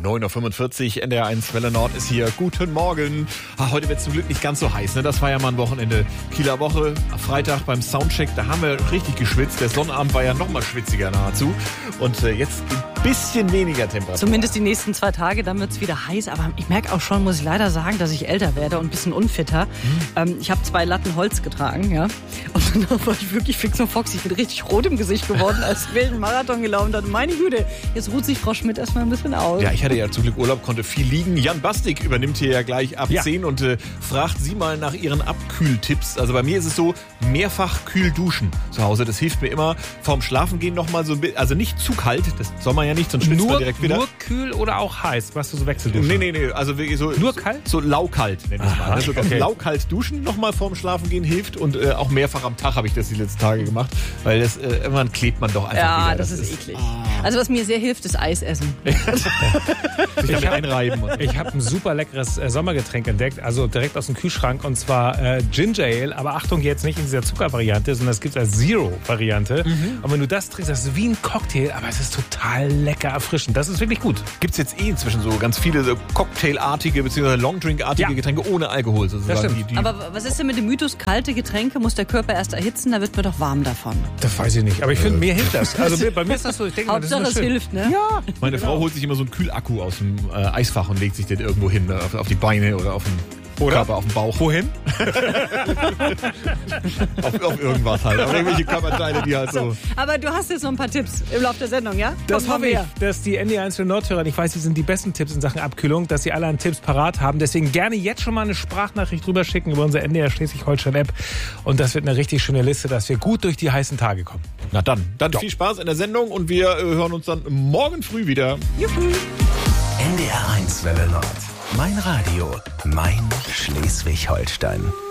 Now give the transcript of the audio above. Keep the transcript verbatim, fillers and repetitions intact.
neun Uhr fünfundvierzig, N D R eins Welle Nord ist hier. Guten Morgen. Ah, heute wird es zum Glück nicht ganz so heiß, ne? Das war ja mal ein Wochenende. Kieler Woche, Freitag beim Soundcheck, da haben wir richtig geschwitzt. Der Sonnabend war ja noch mal schwitziger nahezu. Und äh, jetzt ein bisschen weniger Temperatur. Zumindest die nächsten zwei Tage, dann wird es wieder heiß. Aber ich merke auch schon, muss ich leider sagen, dass ich älter werde und ein bisschen unfitter. Hm. Ähm, ich habe zwei Latten Holz getragen, ja. Und dann war ich wirklich fix und foxy. Ich bin richtig rot im Gesicht geworden, als ich wilden Marathon gelaufen habe. Meine Güte, jetzt ruht sich Frau Schmidt erstmal ein bisschen aus. Ja, ich hatte ja zum Glück Urlaub, konnte viel liegen. Jan Bastik übernimmt hier ja gleich ab ja. zehn und äh, fragt Sie mal nach Ihren Abkühltipps. Also bei mir ist es so, mehrfach kühl duschen zu Hause. Das hilft mir immer vorm Schlafengehen nochmal so ein bisschen, also nicht zu kalt, das soll man ja nicht, sonst schwitzt nur, man direkt wieder. Nur kühl oder auch heiß? Machst du so Wechselduschen? Nee, nee, nee, also wirklich so... Nur kalt? So laukalt, nenne ich es mal. Also okay. Laukalt duschen nochmal vorm Schlafengehen hilft und äh, auch mehrfach am Tag habe ich das die letzten Tage gemacht, weil das, äh, irgendwann klebt man doch einfach ja, wieder. Ja, das, das ist, ist eklig. Ah. Also was mir sehr hilft, ist Eis essen. Sich damit einreiben. Ich habe ein super leckeres äh, Sommergetränk entdeckt, also direkt aus dem Kühlschrank, und zwar äh, Ginger Ale, aber Achtung, jetzt nicht in dieser Zuckervariante, sondern es gibt als Zero-Variante. Mhm. Und wenn du das trinkst, das ist wie ein Cocktail, aber es ist total lecker erfrischend. Das ist wirklich gut. Gibt es jetzt eh inzwischen so ganz viele so Cocktailartige bzw. Longdrinkartige ja. Getränke ohne Alkohol sozusagen. Die, die aber was ist denn mit dem Mythos, kalte Getränke muss der Körper erst erhitzen, da wird man doch warm davon. Das weiß ich nicht, aber ich finde, mir hilft das. Also bei mir ist das so, ich denke mal, das ist Hauptsache, es hilft, ne? Ja. Meine genau. Frau holt sich immer so einen Kühlakku aus dem äh, Eisfach und legt sich den irgendwo hin, auf, auf die Beine oder auf den Oder? Körper, auf den Bauch. Wohin? auf, auf irgendwas halt. Auf irgendwelche Körperteile, die halt so. so. Aber du hast jetzt noch ein paar Tipps im Laufe der Sendung, ja? Das hoffe ich, dass die N D R eins Nordhörer, ich weiß, sie sind die besten Tipps in Sachen Abkühlung, dass sie alle an Tipps parat haben. Deswegen gerne jetzt schon mal eine Sprachnachricht rüber schicken über unsere N D R Schleswig-Holstein-App. Und das wird eine richtig schöne Liste, dass wir gut durch die heißen Tage kommen. Na dann, dann ja. viel Spaß in der Sendung und wir äh, hören uns dann morgen früh wieder. Juhu. N D R eins Welle Nord. Mein Radio, mein Schleswig-Holstein.